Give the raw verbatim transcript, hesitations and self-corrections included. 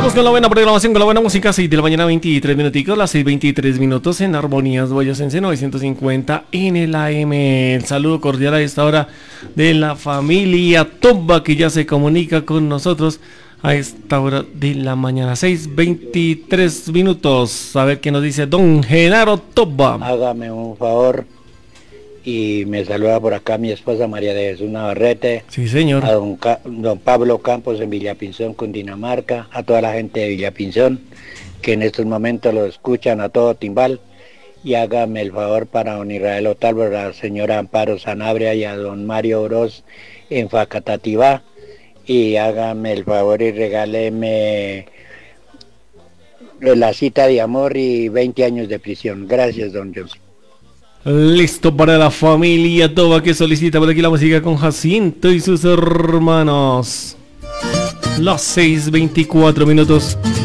Seguimos con la buena programación, con la buena música. seis de la mañana, veintitrés minuticos. Las seis veintitrés minutos en Armonías Boyacense novecientos cincuenta en el A M. El saludo cordial a esta hora de la familia Toba, que ya se comunica con nosotros a esta hora de la mañana. seis veintitrés minutos. A ver qué nos dice don Genaro Toba. Hágame un favor y me saluda por acá mi esposa María de Jesús Navarrete. Sí, señor. A don, Ca- don Pablo Campos en Villapinzón, Cundinamarca, a toda la gente de Villapinzón que en estos momentos lo escuchan, a todo timbal. Y hágame el favor para don Israel Otalvo, a la señora Amparo Sanabria y a don Mario Oroz en Facatativá. Y hágame el favor y regáleme la cita de amor y veinte años de prisión. Gracias, don Johnson. Listo para la familia Toba, que solicita por aquí la música con Jacinto y sus hermanos. Las seis veinticuatro minutos.